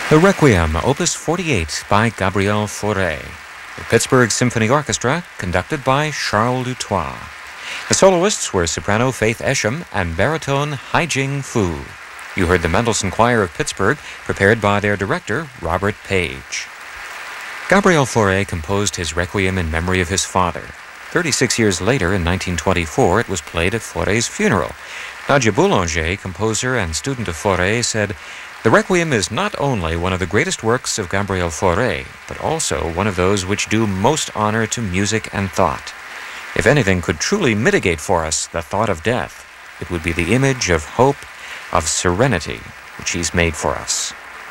The Requiem, Opus 48 by Gabriel Fauré. The Pittsburgh Symphony Orchestra, conducted by Charles Dutoit. The soloists were soprano Faith Esham and baritone Haijing Fu. You heard the Mendelssohn Choir of Pittsburgh, prepared by their director, Robert Page. Gabriel Fauré composed his Requiem in memory of his father. 36 years later, in 1924, it was played at Fauré's funeral. Nadia Boulanger, composer and student of Fauré, said, "The Requiem is not only one of the greatest works of Gabriel Fauré, but also one of those which do most honor to music and thought. If anything could truly mitigate for us the thought of death, it would be the image of hope, of serenity, which he's made for us."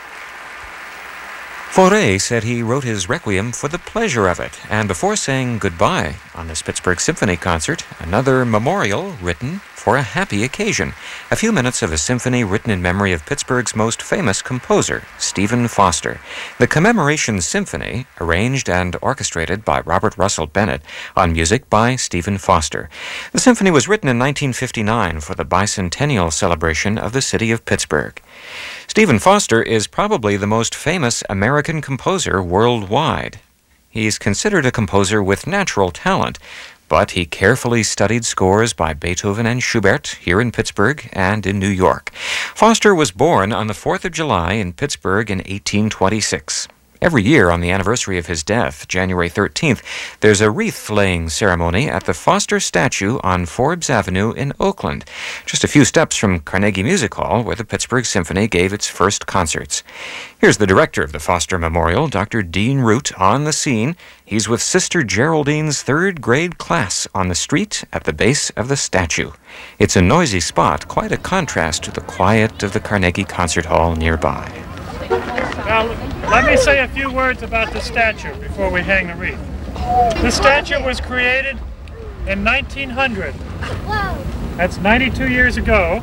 Fauré said he wrote his Requiem for the pleasure of it, and before saying goodbye on this Pittsburgh Symphony concert, another memorial written for a happy occasion. A few minutes of a symphony written in memory of Pittsburgh's most famous composer, Stephen Foster. The Commemoration Symphony, arranged and orchestrated by Robert Russell Bennett, on music by Stephen Foster. The symphony was written in 1959 for the bicentennial celebration of the city of Pittsburgh. Stephen Foster is probably the most famous American composer worldwide. He's considered a composer with natural talent, but he carefully studied scores by Beethoven and Schubert here in Pittsburgh and in New York. Foster was born on the 4th of July in Pittsburgh in 1826. Every year on the anniversary of his death, January 13th, there's a wreath-laying ceremony at the Foster statue on Forbes Avenue in Oakland, just a few steps from Carnegie Music Hall, where the Pittsburgh Symphony gave its first concerts. Here's the director of the Foster Memorial, Dr. Dean Root, on the scene. He's with Sister Geraldine's third-grade class on the street at the base of the statue. It's a noisy spot, quite a contrast to the quiet of the Carnegie Concert Hall nearby. Now, let me say a few words about the statue before we hang the wreath. The statue was created in 1900. That's 92 years ago.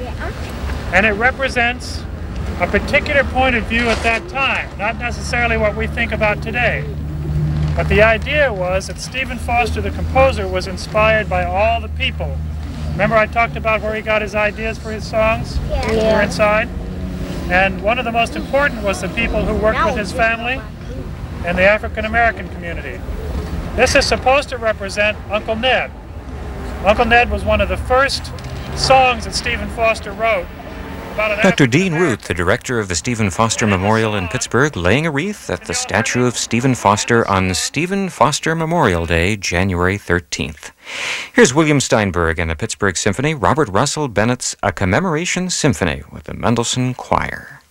And it represents a particular point of view at that time, not necessarily what we think about today. But the idea was that Stephen Foster, the composer, was inspired by all the people. Remember I talked about where he got his ideas for his songs? Yeah. Were inside? And one of the most important was the people who worked with his family and the African American community. This is supposed to represent Uncle Ned. Uncle Ned was one of the first songs that Stephen Foster wrote about an Dr. Dean Root, the director of the Stephen Foster Memorial in Pittsburgh, laying a wreath at the statue of Stephen Foster on Stephen Foster Memorial Day, January 13th. Here's William Steinberg and the Pittsburgh Symphony, Robert Russell Bennett's A Commemoration Symphony with the Mendelssohn Choir.